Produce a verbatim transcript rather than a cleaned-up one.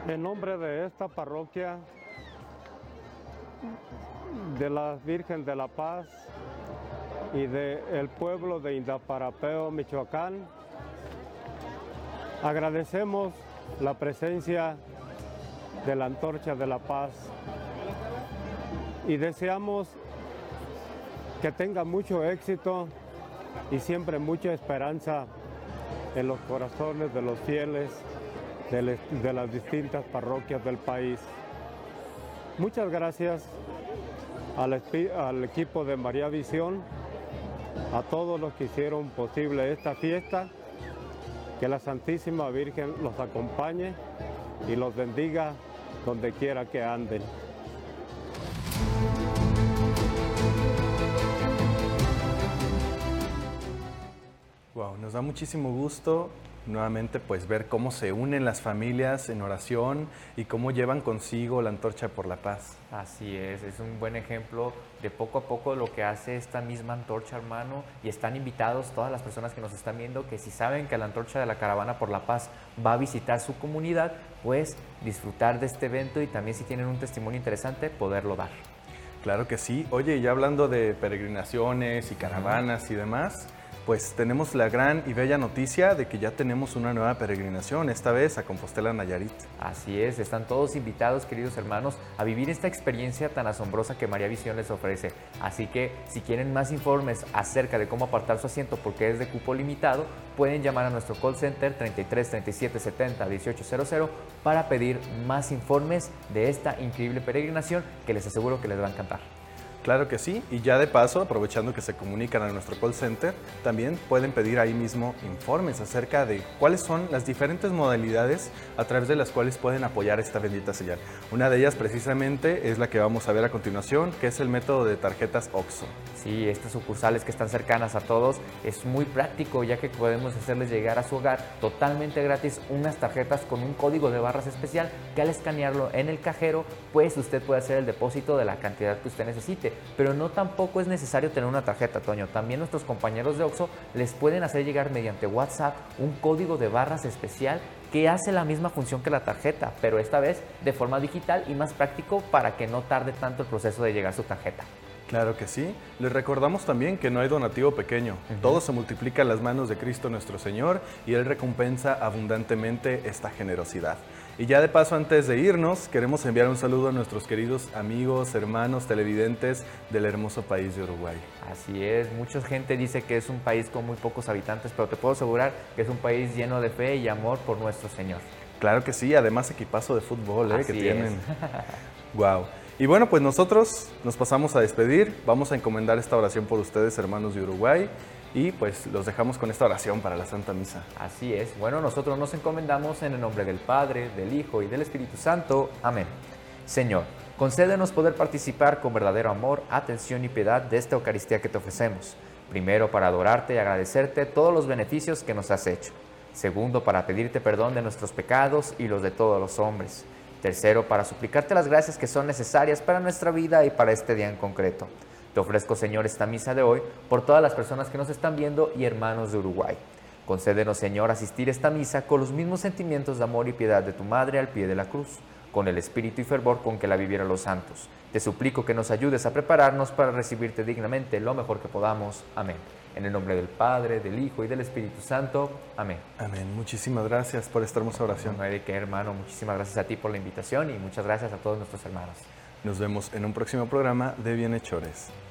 En nombre de esta parroquia de la Virgen de la Paz y del pueblo de Indaparapeo, Michoacán, agradecemos la presencia de la Antorcha de la Paz y deseamos que tenga mucho éxito y siempre mucha esperanza en los corazones de los fieles de, de las distintas parroquias del país. Muchas gracias al, al equipo de María Visión, a todos los que hicieron posible esta fiesta. Que la Santísima Virgen los acompañe y los bendiga donde quiera que anden. Wow, nos da muchísimo gusto nuevamente pues ver cómo se unen las familias en oración y cómo llevan consigo la antorcha por la paz. Así es, es un buen ejemplo de poco a poco lo que hace esta misma antorcha, hermano, y están invitados todas las personas que nos están viendo que si saben que la antorcha de la Caravana por la Paz va a visitar su comunidad, pues disfrutar de este evento y también si tienen un testimonio interesante, poderlo dar. Claro que sí. Oye, ya hablando de peregrinaciones y caravanas y demás, pues tenemos la gran y bella noticia de que ya tenemos una nueva peregrinación, esta vez a Compostela, Nayarit. Así es, están todos invitados, queridos hermanos, a vivir esta experiencia tan asombrosa que María Visión les ofrece. Así que, si quieren más informes acerca de cómo apartar su asiento porque es de cupo limitado, pueden llamar a nuestro call center treinta y tres, treinta y siete, setenta, dieciocho cero cero para pedir más informes de esta increíble peregrinación que les aseguro que les va a encantar. Claro que sí, y ya de paso, aprovechando que se comunican a nuestro call center, también pueden pedir ahí mismo informes acerca de cuáles son las diferentes modalidades a través de las cuales pueden apoyar esta bendita señal. Una de ellas precisamente es la que vamos a ver a continuación, que es el método de tarjetas OXXO. Sí, estas sucursales que están cercanas a todos es muy práctico, ya que podemos hacerles llegar a su hogar totalmente gratis unas tarjetas con un código de barras especial que al escanearlo en el cajero, pues usted puede hacer el depósito de la cantidad que usted necesite. Pero no tampoco es necesario tener una tarjeta, Toño. También nuestros compañeros de OXXO les pueden hacer llegar mediante WhatsApp un código de barras especial que hace la misma función que la tarjeta, pero esta vez de forma digital y más práctico para que no tarde tanto el proceso de llegar su tarjeta. Claro que sí. Les recordamos también que no hay donativo pequeño. Uh-huh. Todo se multiplica en las manos de Cristo nuestro Señor y Él recompensa abundantemente esta generosidad. Y ya de paso, antes de irnos, queremos enviar un saludo a nuestros queridos amigos, hermanos, televidentes del hermoso país de Uruguay. Así es, mucha gente dice que es un país con muy pocos habitantes, pero te puedo asegurar que es un país lleno de fe y amor por nuestro Señor. Claro que sí, además equipazo de fútbol ¿eh? que tienen. Wow. Y bueno, pues nosotros nos pasamos a despedir, vamos a encomendar esta oración por ustedes, hermanos de Uruguay, y pues los dejamos con esta oración para la Santa Misa. Así es, bueno, nosotros nos encomendamos en el nombre del Padre, del Hijo y del Espíritu Santo. Amén. Señor, concédenos poder participar con verdadero amor, atención y piedad de esta Eucaristía que te ofrecemos. Primero, para adorarte y agradecerte todos los beneficios que nos has hecho. Segundo, para pedirte perdón de nuestros pecados y los de todos los hombres. Tercero, para suplicarte las gracias que son necesarias para nuestra vida y para este día en concreto. Te ofrezco, Señor, esta misa de hoy por todas las personas que nos están viendo y hermanos de Uruguay. Concédenos, Señor, asistir a esta misa con los mismos sentimientos de amor y piedad de tu Madre al pie de la cruz, con el espíritu y fervor con que la vivieron los santos. Te suplico que nos ayudes a prepararnos para recibirte dignamente lo mejor que podamos. Amén. En el nombre del Padre, del Hijo y del Espíritu Santo. Amén. Amén. Muchísimas gracias por esta hermosa oración. No hay de qué, hermano. Muchísimas gracias a ti por la invitación y muchas gracias a todos nuestros hermanos. Nos vemos en un próximo programa de Bienhechores.